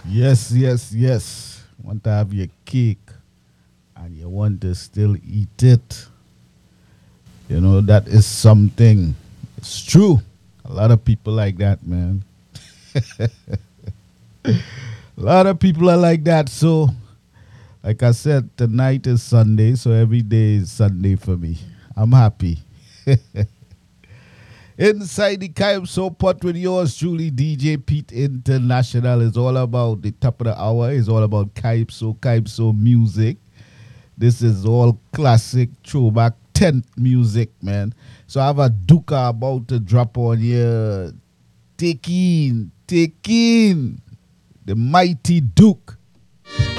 Yes, yes, yes. Want to have your cake and you want to still eat it. That is something. It's true. A lot of people like that, man. A lot of people are like that. So, like I said, tonight is Sunday, so every day is Sunday for me. I'm happy. Inside the Calypso pot with yours, Julie DJ Pete International is all about the top of the hour. Is all about Calypso music. This is all classic throwback tent music, man. So I have a Duka about to drop on here. Take in the mighty Duke.